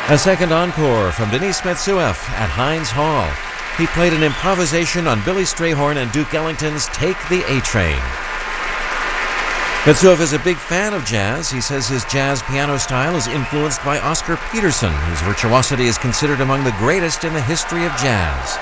A second encore from Denis Metsouef at Heinz Hall. He played an improvisation on Billy Strayhorn and Duke Ellington's Take the A-Train. Metsouef is a big fan of jazz. He says his jazz piano style is influenced by Oscar Peterson, whose virtuosity is considered among the greatest in the history of jazz.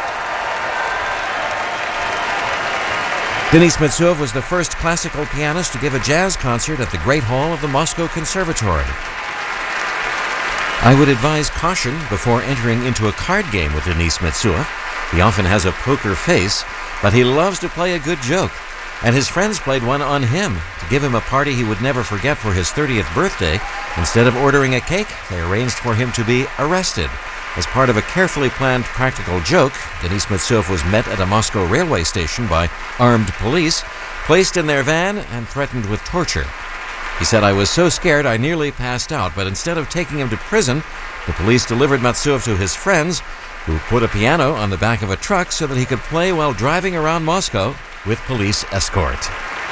Denis Metsouef was the first classical pianist to give a jazz concert at the Great Hall of the Moscow Conservatory. I would advise caution before entering into a card game with Denis Metsouef. He often has a poker face, but he loves to play a good joke. And his friends played one on him. To give him a party he would never forget for his 30th birthday, instead of ordering a cake, they arranged for him to be arrested. As part of a carefully planned practical joke, Denis Metsouef was met at a Moscow railway station by armed police, placed in their van, and threatened with torture. He said, "I was so scared I nearly passed out, but instead of taking him to prison, the police delivered Metsouef to his friends, who put a piano on the back of a truck so that he could play while driving around Moscow with police escort."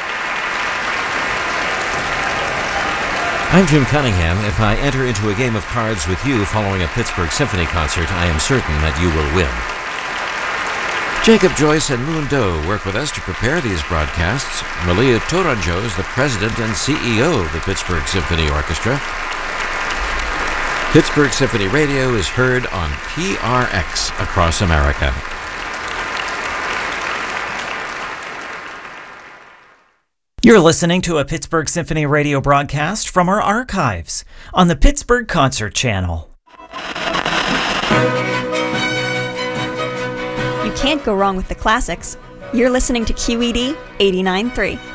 I'm Jim Cunningham. If I enter into a game of cards with you following a Pittsburgh Symphony concert, I am certain that you will win. Jacob Joyce and Moon Doe work with us to prepare these broadcasts. Malia Tourangeau is the president and CEO of the Pittsburgh Symphony Orchestra. Pittsburgh Symphony Radio is heard on PRX across America. You're listening to a Pittsburgh Symphony Radio broadcast from our archives on the Pittsburgh Concert Channel. You can't go wrong with the classics. You're listening to QED 89.3.